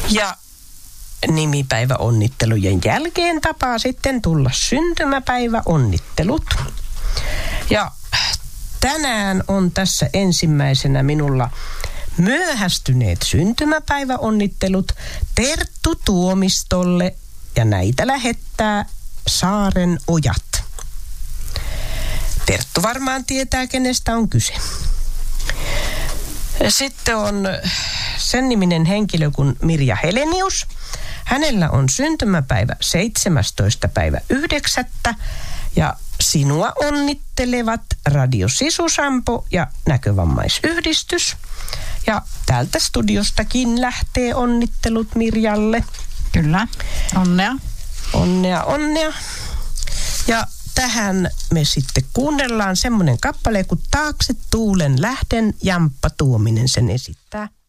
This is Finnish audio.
Ja nimipäiväonnittelujen jälkeen tapaa sitten tulla syntymäpäiväonnittelut. Ja tänään on tässä ensimmäisenä minulla myöhästyneet syntymäpäiväonnittelut Terttu Tuomistolle, ja näitä lähettää Saaren Ojat. Terttu varmaan tietää, kenestä on kyse. Sitten on sen niminen henkilö kuin Mirja Helenius. Hänellä on syntymäpäivä 17.9. ja sinua onnittelevat Radio Sisusampo ja Näkövammaisyhdistys. Ja täältä studiostakin lähtee onnittelut Mirjalle. Kyllä, onnea. Onnea. Ja tähän me sitten kuunnellaan semmoinen kappale kuin Taakse tuulen lähden, Jamppa Tuominen sen esittää.